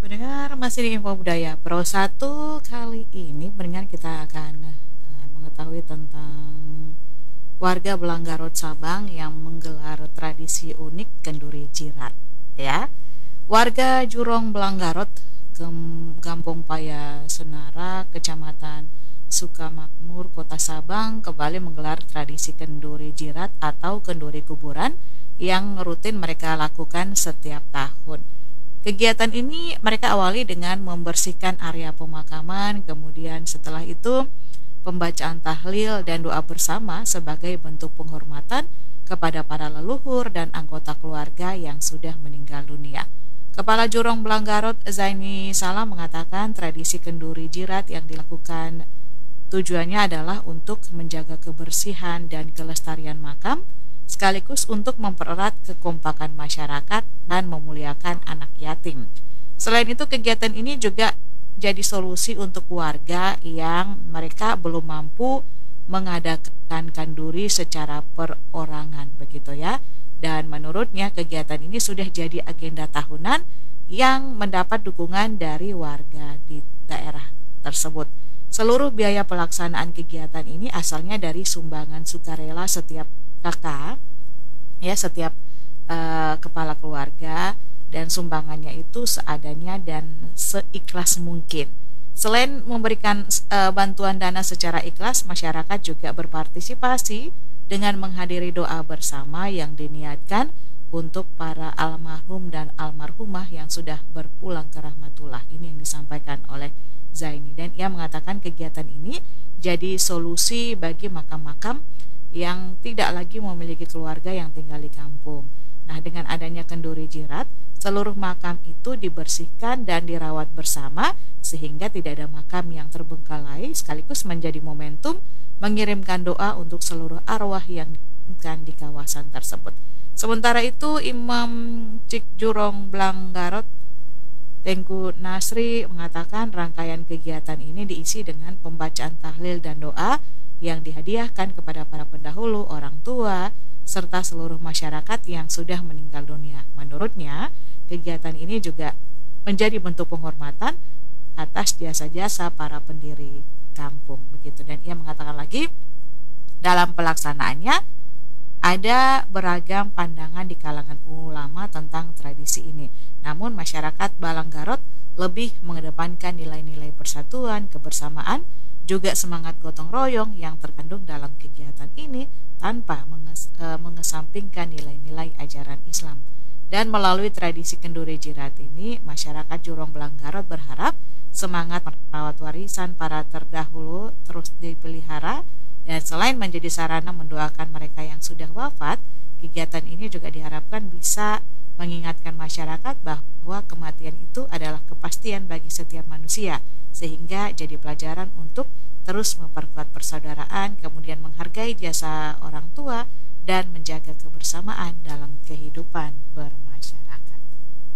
Pendengar masih di Info Budaya Pro 1. Kali ini pendengar kita akan mengetahui tentang warga Belanggarot Sabang yang menggelar tradisi unik kenduri jirat ya. Warga Jurong Belanggarot, Gampong Paya Senara, Kecamatan Sukamakmur, Kota Sabang kembali menggelar tradisi kenduri jirat atau kenduri kuburan yang rutin mereka lakukan setiap tahun. Kegiatan ini mereka awali dengan membersihkan area pemakaman, kemudian setelah itu pembacaan tahlil dan doa bersama sebagai bentuk penghormatan kepada para leluhur dan anggota keluarga yang sudah meninggal dunia. Kepala Jurong Belanggarot Zaini Salam mengatakan tradisi kenduri jirat yang dilakukan tujuannya adalah untuk menjaga kebersihan dan kelestarian makam, sekaligus untuk mempererat kekompakan masyarakat dan memuliakan anak yatim. Selain itu, kegiatan ini juga jadi solusi untuk warga yang mereka belum mampu mengadakan kanduri secara perorangan, begitu ya. Dan menurutnya kegiatan ini sudah jadi agenda tahunan yang mendapat dukungan dari warga di daerah tersebut. Seluruh biaya pelaksanaan kegiatan ini asalnya dari sumbangan sukarela setiap kakak, ya, setiap kepala keluarga, dan sumbangannya itu seadanya dan seikhlas mungkin. Selain memberikan bantuan dana secara ikhlas, masyarakat juga berpartisipasi dengan menghadiri doa bersama yang diniatkan untuk para almarhum dan almarhumah yang sudah berpulang ke rahmatullah. Ini yang disampaikan oleh Zaini, dan ia mengatakan kegiatan ini jadi solusi bagi makam-makam yang tidak lagi memiliki keluarga yang tinggal di kampung. Nah, dengan adanya kenduri jirat, seluruh makam itu dibersihkan dan dirawat bersama sehingga tidak ada makam yang terbengkalai, sekaligus menjadi momentum mengirimkan doa untuk seluruh arwah yang di kawasan tersebut. Sementara itu, Imam Cik Jurong Belanggarot Tengku Nasri mengatakan rangkaian kegiatan ini diisi dengan pembacaan tahlil dan doa yang dihadiahkan kepada para pendahulu, orang tua, serta seluruh masyarakat yang sudah meninggal dunia. Menurutnya, kegiatan ini juga menjadi bentuk penghormatan atas jasa-jasa para pendiri kampung, begitu. Dan ia mengatakan lagi, dalam pelaksanaannya ada beragam pandangan di kalangan ulama tentang tradisi ini. Namun masyarakat Balanggarot lebih mengedepankan nilai-nilai persatuan, kebersamaan, juga semangat gotong royong yang terkandung dalam kegiatan ini tanpa mengesampingkan nilai-nilai ajaran Islam. Dan melalui tradisi kenduri jirat ini, masyarakat Jurong Belanggarot berharap semangat merawat warisan para terdahulu terus dipelihara, dan selain menjadi sarana mendoakan mereka yang sudah wafat, kegiatan ini juga diharapkan bisa mengingatkan masyarakat bahwa kematian itu adalah kepastian bagi setiap manusia, sehingga jadi pelajaran untuk terus memperkuat persaudaraan, kemudian menghargai jasa orang tua, dan menjaga kebersamaan dalam kehidupan bermasyarakat.